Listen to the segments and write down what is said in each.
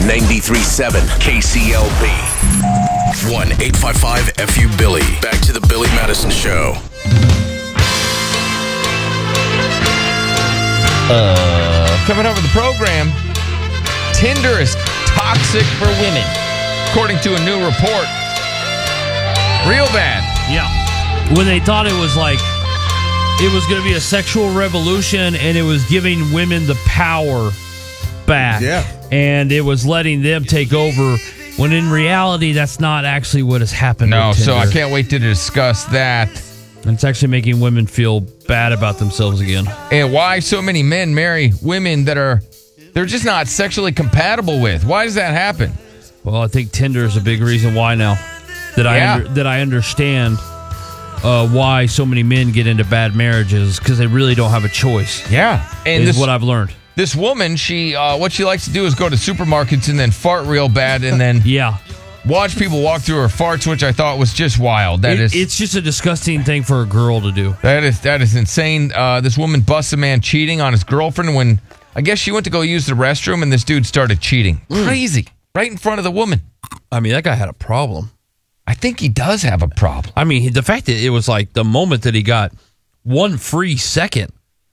93.7 KCLB. 1-855-FU-BILLY. Back to the Billy Madison Show. Coming over the program, Tinder is toxic for women, according to a new report. Real bad. Yeah. When they thought it was like, it was going to be a sexual revolution and it was giving women the power back. Yeah. And it was letting them take over, when in reality, that's not actually what has happened. No, with so I Tinder. can't wait to discuss that. And it's actually making women feel bad about themselves again. And why so many men marry women that they're just not sexually compatible with. Why does that happen? Well, I think Tinder is a big reason why now. That I understand why so many men get into bad marriages, because they really don't have a choice. Yeah. And is what I've learned. This woman, what she likes to do is go to supermarkets and then fart real bad and then watch people walk through her farts, which I thought was just wild. It's just a disgusting thing for a girl to do. That is insane. This woman busts a man cheating on his girlfriend when I guess she went to go use the restroom and this dude started cheating. Crazy. Right in front of the woman. I mean, that guy had a problem. I think he does have a problem. I mean, the fact that it was like the moment that he got one free second,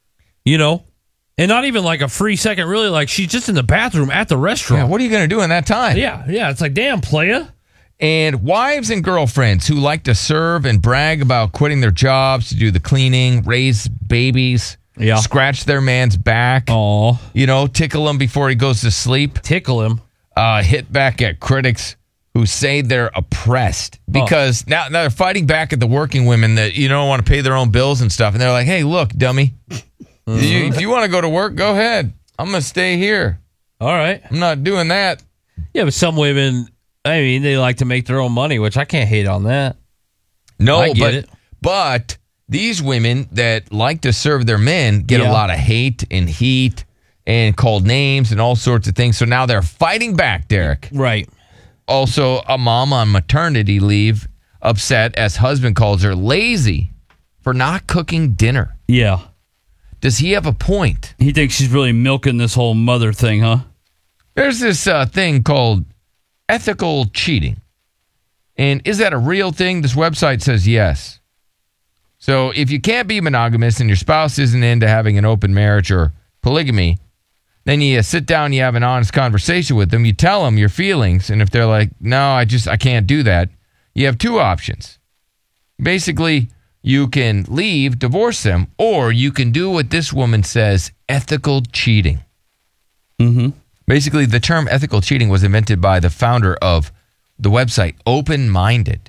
and not even like a free second, really, like she's just in the bathroom at the restaurant. Yeah, what are you going to do in that time? Yeah, it's like, damn, playa. And wives and girlfriends who like to serve and brag about quitting their jobs to do the cleaning, raise babies, scratch their man's back, tickle him before he goes to sleep. Tickle him. Hit back at critics who say they're oppressed because now they're fighting back at the working women that don't want to pay their own bills and stuff. And they're like, hey, look, dummy, if you want to go to work, go ahead. I'm going to stay here. All right. I'm not doing that. Yeah, but some women, I mean, they like to make their own money, which I can't hate on that. No, I get it. But these women that like to serve their men get a lot of hate and heat and called names and all sorts of things. So now they're fighting back, Derek. Right. Also, a mom on maternity leave upset as husband calls her lazy for not cooking dinner. Yeah. Does he have a point? He thinks she's really milking this whole mother thing, huh? There's this thing called ethical cheating. And is that a real thing? This website says yes. So if you can't be monogamous and your spouse isn't into having an open marriage or polygamy, then you sit down, you have an honest conversation with them, you tell them your feelings, and if they're like, no, I can't do that, you have two options. Basically, you can leave, divorce them, or you can do what this woman says, ethical cheating. Mm-hmm. Basically, the term ethical cheating was invented by the founder of the website Open Minded.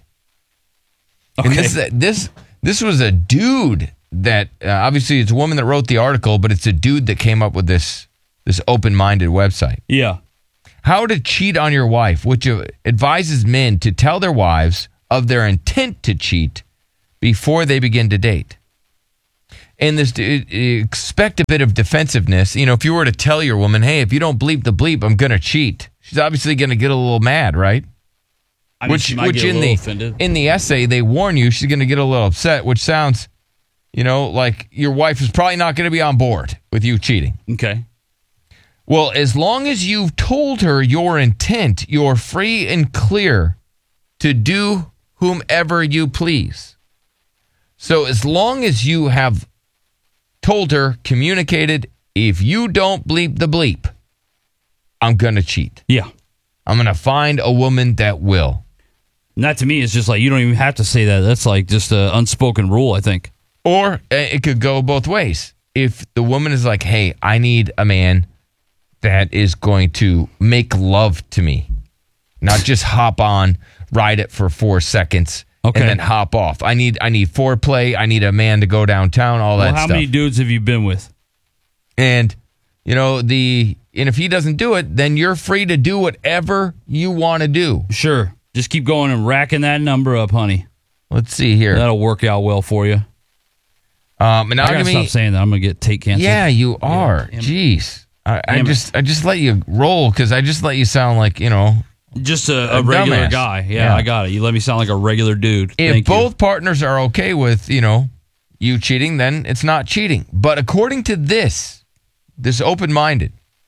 Okay. And this was a dude that, obviously it's a woman that wrote the article, but it's a dude that came up with this open-minded website. Yeah. How to cheat on your wife, which advises men to tell their wives of their intent to cheat before they begin to date. And this expect a bit of defensiveness. If you were to tell your woman, hey, if you don't bleep the bleep, I'm going to cheat. She's obviously going to get a little mad, right? I mean, she might get a little offended. In the essay, they warn you she's going to get a little upset, which sounds, like your wife is probably not going to be on board with you cheating. Okay. Well, as long as you've told her your intent, you're free and clear to do whomever you please. So as long as you have told her, communicated, if you don't bleep the bleep, I'm going to cheat. Yeah. I'm going to find a woman that will. And that to me is just like, you don't even have to say that. That's like just an unspoken rule, I think. Or it could go both ways. If the woman is like, hey, I need a man that is going to make love to me, not just hop on, ride it for 4 seconds, and then hop off. I need foreplay. I need a man to go downtown, all that stuff. How many dudes have you been with? And, and if he doesn't do it, then you're free to do whatever you want to do. Sure. Just keep going and racking that number up, honey. Let's see here. That'll work out well for you. Monogamy. I gotta stop saying that. I'm gonna get tape canceled. Yeah, you are. Yeah, jeez. I just let you roll because I just let you sound like, just a regular dumbass. guy. Yeah, I got it. You let me sound like a regular dude. If both partners are okay with, you cheating, then it's not cheating. But according to this open-minded,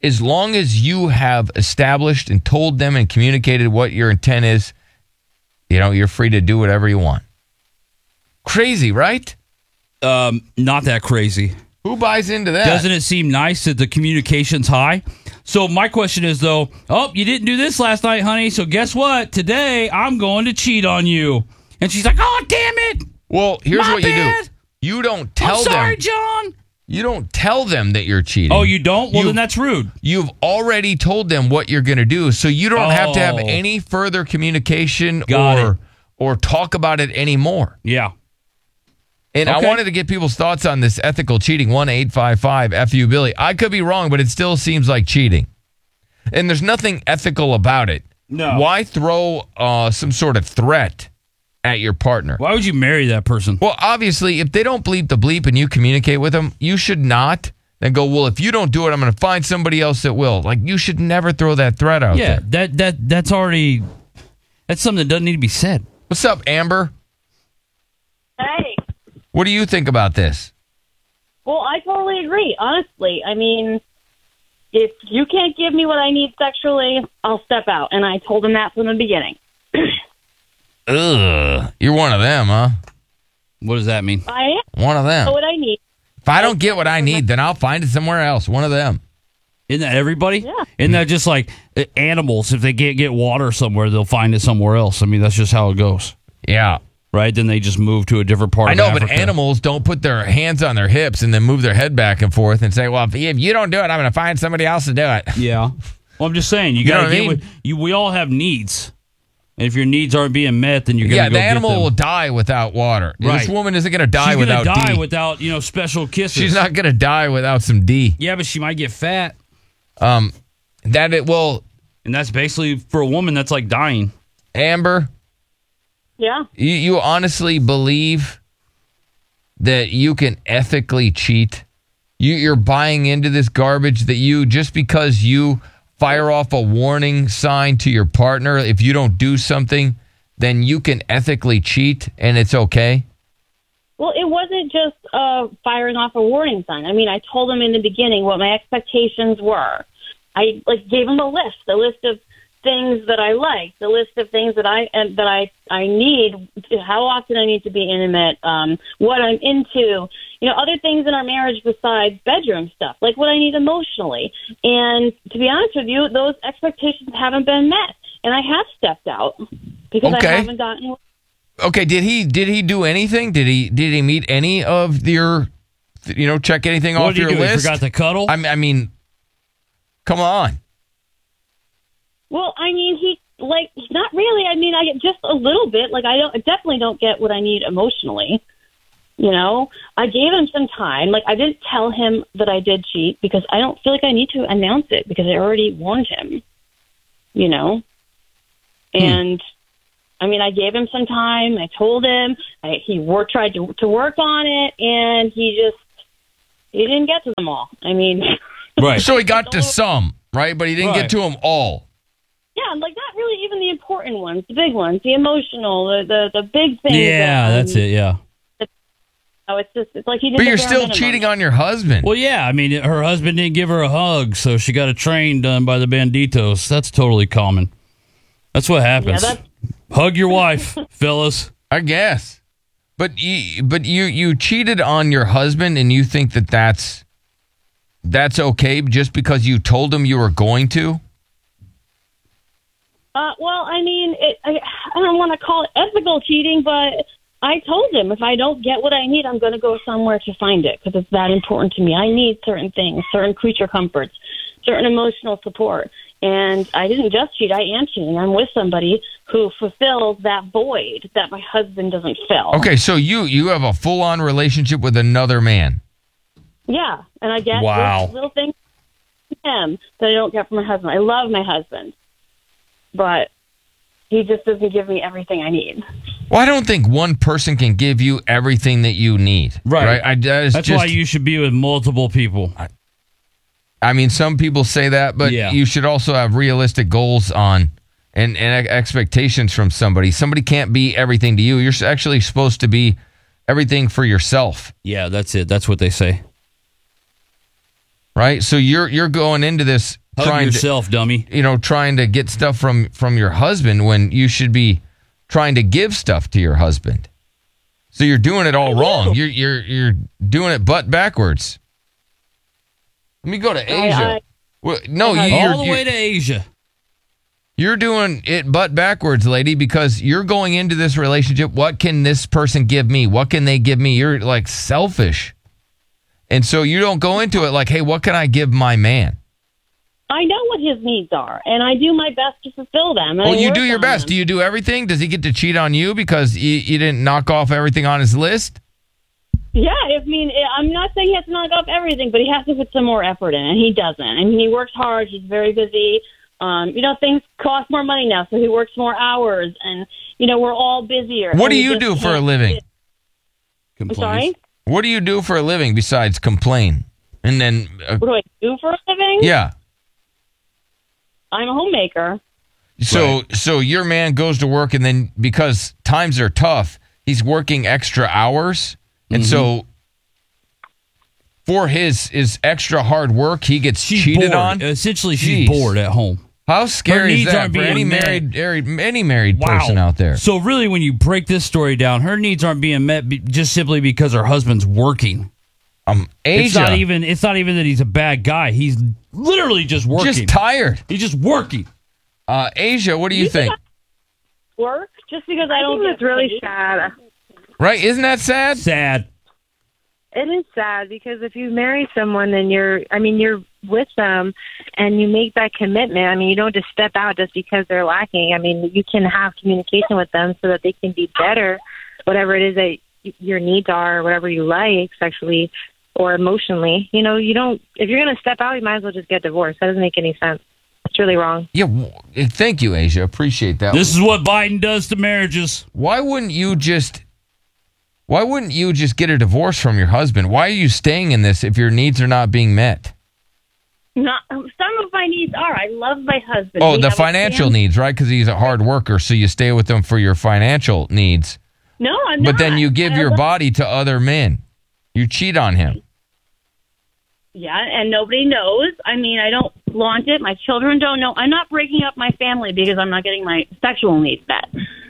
as long as you have established and told them and communicated what your intent is, you're free to do whatever you want. Crazy, right? Not that crazy. Who buys into that? Doesn't it seem nice that the communication's high? So my question is, though, you didn't do this last night, honey, so guess what? Today, I'm going to cheat on you. And she's like, oh, damn it. Well, here's My what bad. you do. You don't tell I'm sorry, them. John. You don't tell them that you're cheating. Oh, you don't? Well, then that's rude. You've already told them what you're going to do, so you don't have to have Oh. any further communication Got or talk about it anymore. Yeah. And Okay. I wanted to get people's thoughts on this ethical cheating. 1-855-FU-Billy. I could be wrong, but it still seems like cheating. And there's nothing ethical about it. No. Why throw some sort of threat at your partner? Why would you marry that person? Well, obviously, if they don't bleep the bleep and you communicate with them, you should not then go, well, if you don't do it, I'm going to find somebody else that will. Like, you should never throw that threat out Yeah, there. that's already... That's something that doesn't need to be said. What's up, Amber? Hey. What do you think about this? Well, I totally agree, honestly. I mean, if you can't give me what I need sexually, I'll step out. And I told him that from the beginning. Ugh. You're one of them, huh? What does that mean? I One of them. know what I need. If I don't get what I need, then I'll find it somewhere else. One of them. Isn't that everybody? Yeah. Isn't that just like animals? If they can't get water somewhere, they'll find it somewhere else. I mean, that's just how it goes, Yeah. right? Then they just move to a different part I of know, Africa. but animals don't put their hands on their hips and then move their head back and forth and say, well, if you don't do it, I'm going to find somebody else to do it. Yeah. Well, I'm just saying, you know got to what I get mean? what we all have needs. And if your needs aren't being met, then you're going to Yeah, go the get animal them. will die without water. Right. This woman isn't going to die She's without gonna die D. without, special kisses. She's not going to die without some D. Yeah, but she might get fat. And that's basically, for a woman, that's like dying. Amber, Yeah. you honestly believe that you can ethically cheat? You're buying into this garbage that just because you fire off a warning sign to your partner, if you don't do something, then you can ethically cheat and it's okay? Well, it wasn't just firing off a warning sign. I mean, I told him in the beginning what my expectations were. I gave him a list of things that I like, the list of things that I need, how often I need to be intimate, what I'm into, other things in our marriage besides bedroom stuff, like what I need emotionally. And to be honest with you, those expectations haven't been met, and I have stepped out because Okay. I haven't gotten. Okay, did he do anything? Did he meet any of your, check anything What off did he your do? He list? forgot to cuddle? I mean, come on. Well, I mean, not really. I mean, I get just a little bit. I definitely don't get what I need emotionally. I gave him some time. I didn't tell him that I did cheat because I don't feel like I need to announce it because I already warned him. And I mean, I gave him some time. I told him. He tried to work on it, and he didn't get to them all. I mean, right. So he got to some, right? But he didn't Right. get to them all. yeah, not really even the important ones, the big ones, the emotional, the big things. Yeah, that's it, yeah. It's like he didn't. But you're still cheating on your husband. Well, yeah, I mean, her husband didn't give her a hug, so she got a train done by the banditos. That's totally common. That's what happens. Yeah, Hug your wife, fellas. I guess. But you cheated on your husband, and you think that's okay just because you told him you were going to? Well, I mean, I don't want to call it ethical cheating, but I told him if I don't get what I need, I'm going to go somewhere to find it because it's that important to me. I need certain things, certain creature comforts, certain emotional support. And I didn't just cheat. I am cheating. I'm with somebody who fulfills that void that my husband doesn't fill. Okay, so you have a full-on relationship with another man. Yeah, and I get Wow. little things from him that I don't get from my husband. I love my husband, but he just doesn't give me everything I need. Well, I don't think one person can give you everything that you need. Right. That's why you should be with multiple people. I mean, some people say that, but Yeah. you should also have realistic goals on and expectations from somebody. Somebody can't be everything to you. You're actually supposed to be everything for yourself. Yeah, that's it. That's what they say. right? So you're going into this Hug trying yourself, dummy. to trying to get stuff from your husband when you should be trying to give stuff to your husband. So you're doing it all wrong. You're doing it butt backwards. Let me go to Asia. Well, no, All the way to Asia. you're doing it butt backwards, lady, because you're going into this relationship. What can this person give me? What can they give me? You're like selfish. And so you don't go into it like, hey, what can I give my man? I know what his needs are, and I do my best to fulfill them. Well, you do your best. Do you do everything? Does he get to cheat on you because you didn't knock off everything on his list? Yeah, I mean, I'm not saying he has to knock off everything, but he has to put some more effort in, and he doesn't. I mean, he works hard. He's very busy. Things cost more money now, so he works more hours, and, we're all busier. What do you do for a living? I'm sorry? What do you do for a living besides complain? And then... What do I do for a living? Yeah. I'm a homemaker. So your man goes to work, and then because times are tough, he's working extra hours. And so for his extra hard work, he gets cheated bored. on. Essentially, she's bored at home. How scary is needs that aren't for any being married person out there? So really, when you break this story down, her needs aren't being met just simply because her husband's working. Asia. It's not even that he's a bad guy. He's literally just working. Just tired. He's just working. Asia, what do you think? Work? Just because I don't think it's really sad. Right? Isn't that sad? Sad. It is sad because if you marry someone and you're with them and you make that commitment, I mean, you don't just step out just because they're lacking. I mean, you can have communication with them so that they can be better, whatever it is that your needs are, whatever you like sexually or emotionally. You don't, if you're going to step out, you might as well just get divorced. That doesn't make any sense. It's really wrong. Yeah, thank you, Asia. Appreciate that. This is what Biden does to marriages. Why wouldn't you just get a divorce from your husband? Why are you staying in this if your needs are not being met? some of my needs are. I love my husband. Oh, We the have a financial family. needs, right? Because he's a hard worker, so you stay with him for your financial needs. No, I'm not. But then you give I your love- body to other men. You cheat on him. Yeah, and nobody knows. I mean, I don't flaunt it. My children don't know. I'm not breaking up my family because I'm not getting my sexual needs met.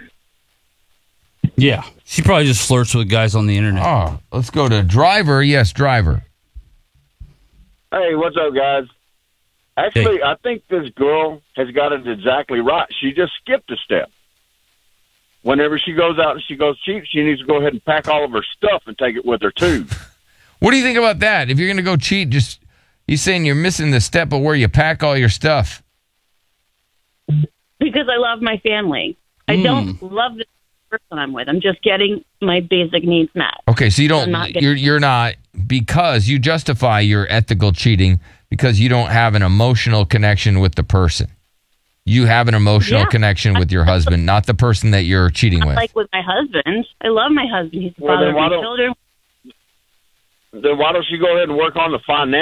Yeah. She probably just flirts with guys on the internet. Oh, let's go to Driver. Yes, Driver. Hey, what's up, guys? Actually, I think this girl has got it exactly right. She just skipped a step. Whenever she goes out and she goes cheap, she needs to go ahead and pack all of her stuff and take it with her, too. What do you think about that? If you're going to go cheat, he's saying you're missing the step of where you pack all your stuff. Because I love my family. I don't love the person I'm with. I'm just getting my basic needs met. Okay, so you don't. I'm not getting- You're not, because you justify your ethical cheating because you don't have an emotional connection with the person. You have an emotional connection with your husband, not the person that you're cheating with. Like with my husband. I love my husband. He's the Well, father then of why my don't- children. Then why don't she go ahead and work on the finance?